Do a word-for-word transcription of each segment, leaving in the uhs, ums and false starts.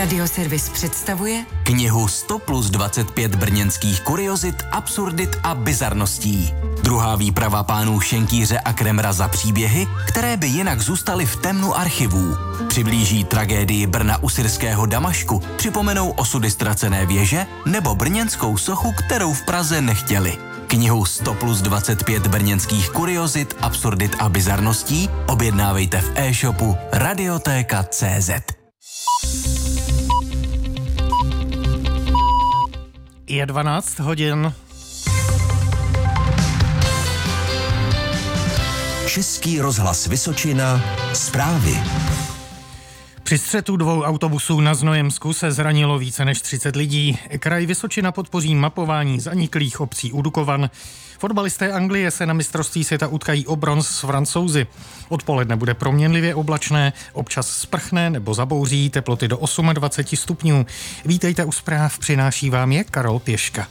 Radioservis představuje knihu sto plus dvacet pět brněnských kuriozit, absurdit a bizarností. Druhá výprava pánů Šenkýře a Kremra za příběhy, které by jinak zůstaly v temnu archivů. Přiblíží tragédii Brna u syrského Damašku, připomenou osudy ztracené věže nebo brněnskou sochu, kterou v Praze nechtěli. Knihu sto plus dvacet pět brněnských kuriozit, absurdit a bizarností objednávejte v e-shopu radiotéka tečka cé zet. Je dvanáct hodin. Český rozhlas Vysočina, zprávy. Při střetu dvou autobusů na Znojemsku se zranilo více než třicet lidí. Kraj Vysočina podpoří mapování zaniklých obcí u Dukovan. Fotbalisté Anglie se na mistrovství světa utkají o bronz s Francouzi. Odpoledne bude proměnlivě oblačné, občas sprchne nebo zabouří, teploty do dvacet osm stupňů. Vítejte u zpráv, přináší vám je Karol Pěška.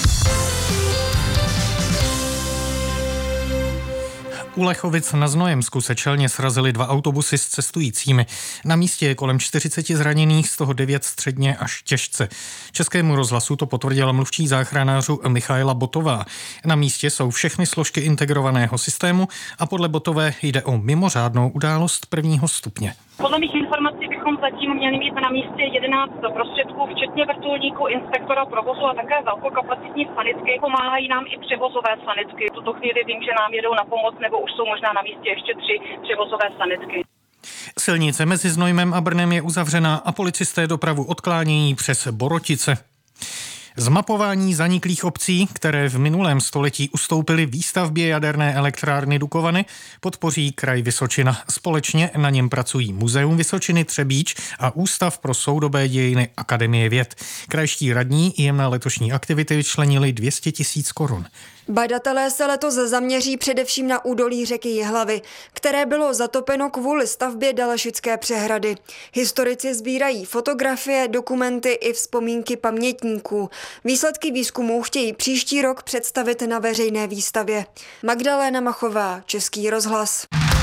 U Lechovic na Znojemsku se čelně srazily dva autobusy s cestujícími. Na místě je kolem čtyřicet zraněných, z toho devět středně až těžce. Českému rozhlasu to potvrdila mluvčí záchranářů Michaela Botová. Na místě jsou všechny složky integrovaného systému a podle Botové jde o mimořádnou událost prvního stupně. Podle mých informací bychom zatím měli mít na místě jedenáct prostředků, včetně vrtulníku, inspektora provozu a také velkokapacitní sanitky. Pomáhají nám i převozové sanitky. V tuto chvíli vím, že nám jedou na pomoc, nebo už jsou možná na místě ještě tři převozové sanitky. Silnice mezi Znojmem a Brnem je uzavřená a policisté dopravu odklánějí přes Borotice. Zmapování zaniklých obcí, které v minulém století ustoupily výstavbě jaderné elektrárny Dukovany, podpoří kraj Vysočina. Společně na něm pracují Muzeum Vysočiny Třebíč a Ústav pro soudobé dějiny Akademie věd. Krajští radní jim na letošní aktivity vyčlenili dvě stě tisíc korun. Badatelé se letos zaměří především na údolí řeky Jihlavy, které bylo zatopeno kvůli stavbě Dalešické přehrady. Historici sbírají fotografie, dokumenty i vzpomínky pamětníků. Výsledky výzkumů chtějí příští rok představit na veřejné výstavě. Magdalena Machová, Český rozhlas.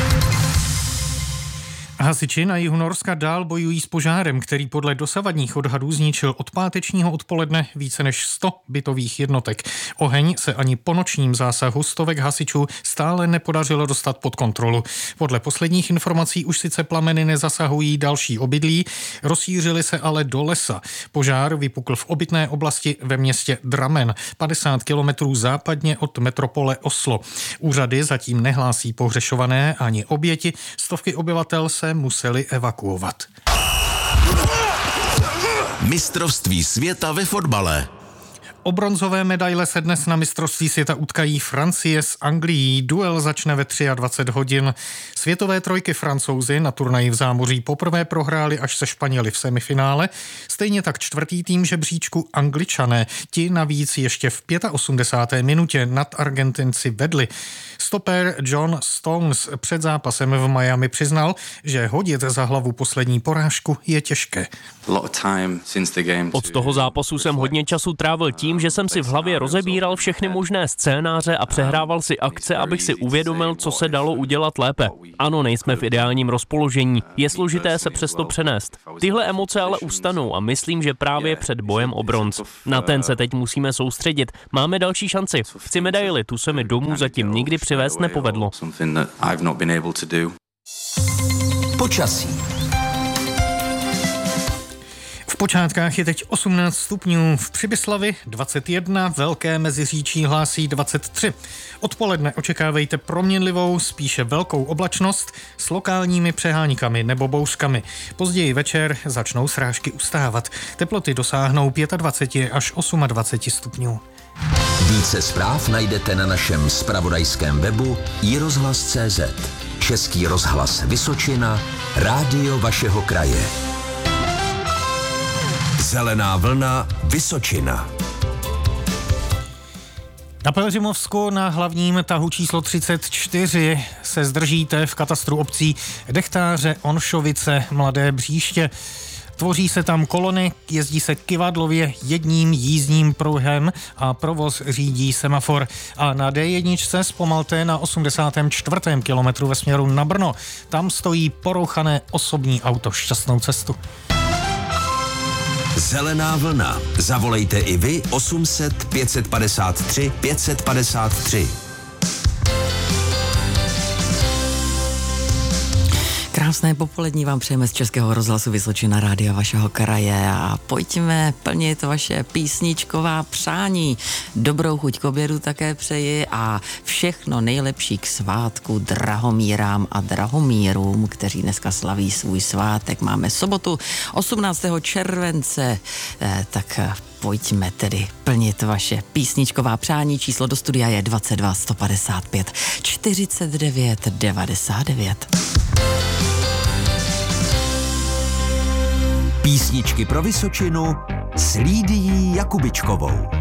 Hasiči na jihu Norska dál bojují s požárem, který podle dosavadních odhadů zničil od pátečního odpoledne více než sto bytových jednotek. Oheň se ani po nočním zásahu stovek hasičů stále nepodařilo dostat pod kontrolu. Podle posledních informací už sice plameny nezasahují další obydlí, rozšířily se ale do lesa. Požár vypukl v obytné oblasti ve městě Drammen, padesát kilometrů západně od metropole Oslo. Úřady zatím nehlásí pohřešované ani oběti, stovky obyvatel se museli evakuovat. Mistrovství světa ve fotbale. O bronzové medaile se dnes na mistrovství světa utkají Francie s Anglií. Duel začne ve dvacet tři hodin. Světové trojky Francouzi na turnaji v zámoří poprvé prohráli až se Španěli v semifinále. Stejně tak čtvrtý tým žebříčku Angličané. Ti navíc ještě v osmdesáté páté minutě nad Argentinci vedli. Stopér John Stones před zápasem v Miami přiznal, že hodit za hlavu poslední porážku je těžké. Od toho zápasu jsem hodně času trávil tím, že jsem si v hlavě rozebíral všechny možné scénáře a přehrával si akce, abych si uvědomil, co se dalo udělat lépe. Ano, nejsme v ideálním rozpoložení, je složité se přesto přenést. Tyhle emoce ale ustanou a myslím, že právě před bojem o bronz. Na ten se teď musíme soustředit. Máme další šanci. Chci medaili, tu se mi domů zatím nikdy přivést nepovedlo. Počasí. V Počátkách je teď osmnáct stupňů, v Přibyslavi dvacet jedna, Velké Meziříčí hlásí dvacet tři. Odpoledne očekávejte proměnlivou, spíše velkou oblačnost s lokálními přeháníkami nebo bouřkami. Později večer začnou srážky ustávat. Teploty dosáhnou dvacet pět až dvacet osm stupňů. Více zpráv najdete na našem zpravodajském webu i rozhlas tečka cé zet. Český rozhlas Vysočina, rádio vašeho kraje. Zelená vlna Vysočina. Na Pelhřimovsku na hlavním tahu číslo třicet čtyři se zdržíte v katastru obcí Dechtáře, Onšovice, Mladé Bříště. Tvoří se tam kolony, jezdí se kyvadlově jedním jízdním pruhem a provoz řídí semafor. A na dé jedna zpomalte na osmdesátém čtvrtém kilometru ve směru na Brno. Tam stojí porouchané osobní auto. Šťastnou cestu. Zelená vlna. Zavolejte i vy osm set pět padesát tři pět padesát tři. Krásné popolední vám přejeme z Českého rozhlasu Vysočina, rádia vašeho kraje a pojďme plnit vaše písničková přání. Dobrou chuť k obědu také přeji a všechno nejlepší k svátku Drahomírám a Drahomírům, kteří dneska slaví svůj svátek. Máme sobotu osmnáctého července, eh, tak pojďme tedy plnit vaše písničková přání. Číslo do studia je dvacet dva sto padesát pět čtyřicet devět devadesát devět. Písničky pro Vysočinu s Lídií Jakubičkovou.